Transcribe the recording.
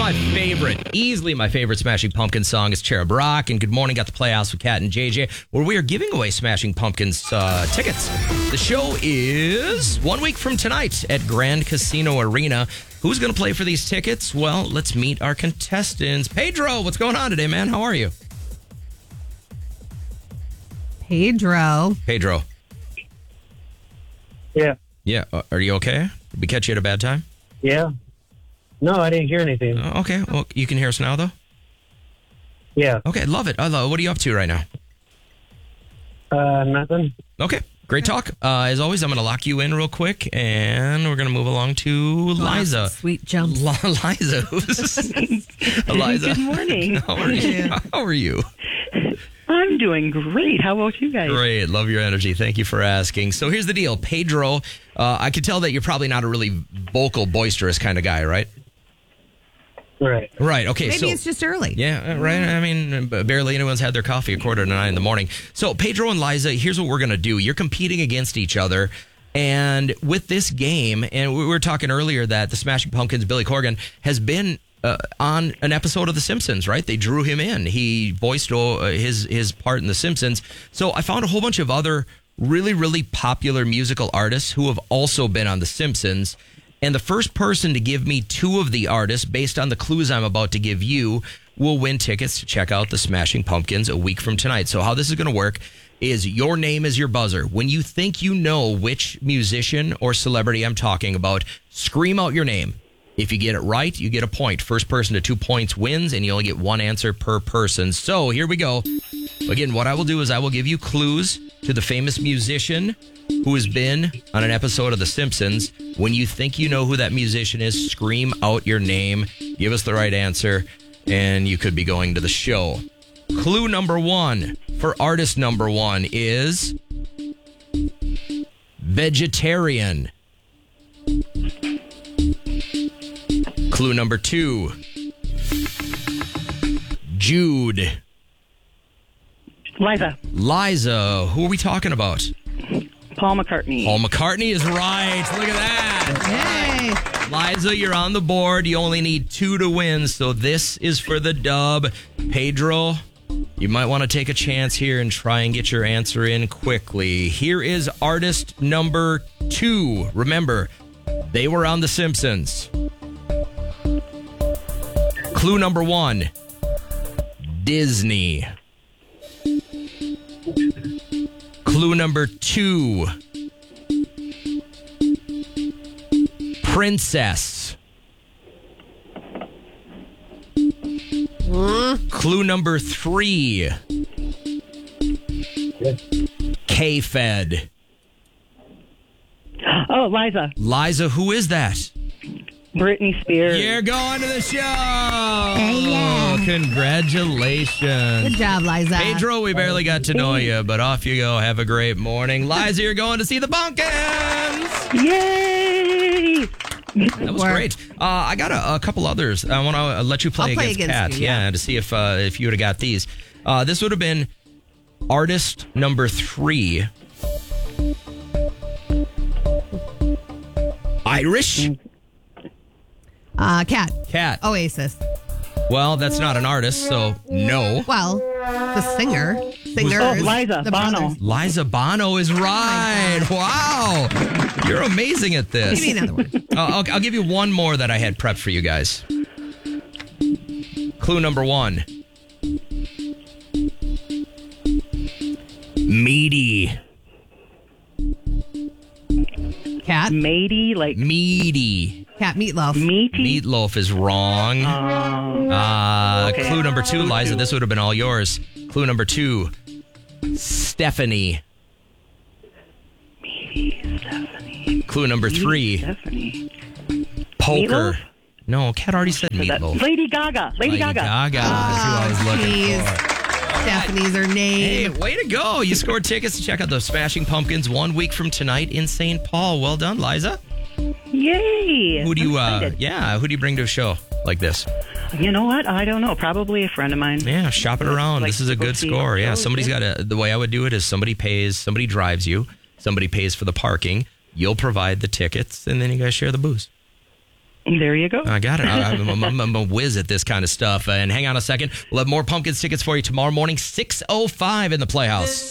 easily my favorite Smashing Pumpkins song is Cherub Rock. And Good Morning got the Playhouse with Kat and JJ, where we are giving away Smashing Pumpkins tickets. The show is 1 week from tonight at Grand Casino Arena. Who's going to play for these tickets? Well, let's meet our contestants. Pedro, what's going on today, man? How are you? Pedro. Yeah. Are you okay? Did we catch you at a bad time? Yeah. No, I didn't hear anything. Okay. Well, you can hear us now, though? Yeah. Okay. Love it. What are you up to right now? Nothing. Okay. Great talk. As always, I'm going to lock you in real quick, and we're going to move along to Liza. Sweet jump. Liza. Eliza. Good morning. How are you? I'm doing great. How about you guys? Great. Love your energy. Thank you for asking. So here's the deal. Pedro, I could tell that you're probably not a really vocal, boisterous kind of guy, right? Right. Okay. Maybe it's just early. Yeah, right. I mean, barely anyone's had their coffee 8:45 in the morning. So Pedro and Liza, here's what we're going to do. You're competing against each other. And with this game, and we were talking earlier that the Smashing Pumpkins, Billy Corgan, has been on an episode of The Simpsons, right? They drew him in. He voiced his part in The Simpsons. So I found a whole bunch of other really, really popular musical artists who have also been on The Simpsons. And the first person to give me two of the artists, based on the clues I'm about to give you, will win tickets to check out the Smashing Pumpkins a week from tonight. So how this is going to work is your name is your buzzer. When you think you know which musician or celebrity I'm talking about, scream out your name. If you get it right, you get a point. First person to 2 points wins, and you only get one answer per person. So here we go. Again, what I will do is I will give you clues to the famous musician who has been on an episode of The Simpsons. When you think you know who that musician is, scream out your name, give us the right answer, and you could be going to the show. Clue number one for artist number one is vegetarian. Clue number two, Jude. Liza, who are we talking about? Paul McCartney. Paul McCartney is right. Look at that. Yay. Liza, you're on the board. You only need two to win, so this is for the dub. Pedro, you might want to take a chance here and try and get your answer in quickly. Here is artist number two. Remember, they were on The Simpsons. Clue number one, Disney. Clue number two, princess. Clue number three, K-Fed. Oh, Liza. Liza, who is that? Britney Spears. You're going to the show. Yeah. Congratulations. Good job, Liza. Pedro, we barely got to know you, but off you go. Have a great morning. Liza, you're going to see the Pumpkins. Yay! That was great. I got a couple others. I want to let you play against Kat. You, to see if you would have got these. This would have been artist number three. Irish. Cat. Oasis. Well, that's not an artist, so no. Well, the singer. Liza Bono. Liza Bono is right. Wow. You're amazing at this. Give me another one. I'll give you one more that I had prepped for you guys. Clue number one. Meaty. Cat. Matey, like Meaty. Cat. Meatloaf. meaty. Meatloaf is wrong. Okay. Clue number two, Liza, this would have been all yours. Clue number two, Stephanie. Stephanie. Clue number three, Stephanie. poker. Meatloaf? No, Kat already said meatloaf. Lady Gaga. Lady Gaga. Gaga is who I was looking Jeez. for. Stephanie's her Hey, name. way to go. You scored tickets to check out the Smashing Pumpkins 1 week from tonight in St. Paul. Well done, Liza. Yay. Who do you I'm excited. who do you bring to a show like this? You know what? I don't know. Probably a friend of mine. Yeah, shop it around. Like, This is a go good see score. Yeah, shows, somebody's yeah. got to. The way I would do it is somebody pays, somebody drives you, somebody pays for the parking. You'll provide the tickets, and then you guys share the booze. There you go. I got it. I'm a whiz at this kind of stuff. And hang on a second. We'll have more Pumpkins tickets for you tomorrow morning, 6:05 in the Playhouse.